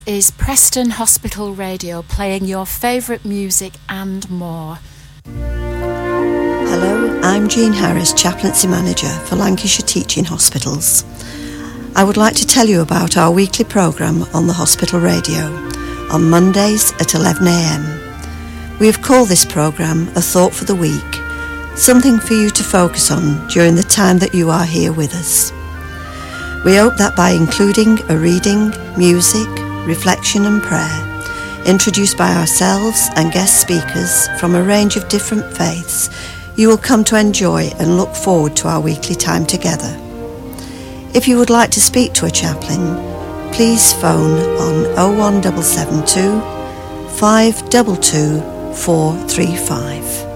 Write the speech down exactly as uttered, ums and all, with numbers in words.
is Preston Hospital Radio, playing your favourite music and more. Hello, I'm Jean Harris, Chaplaincy Manager for Lancashire Teaching Hospitals. I would like to tell you about our weekly programme on the hospital radio on Mondays at eleven a m. We have called this programme A Thought for the Week, something for you to focus on during the time that you are here with us. We hope that by including a reading, music, reflection and prayer, introduced by ourselves and guest speakers from a range of different faiths, you will come to enjoy and look forward to our weekly time together. If you would like to speak to a chaplain, please phone on oh one seven seven two, five two two, four three five.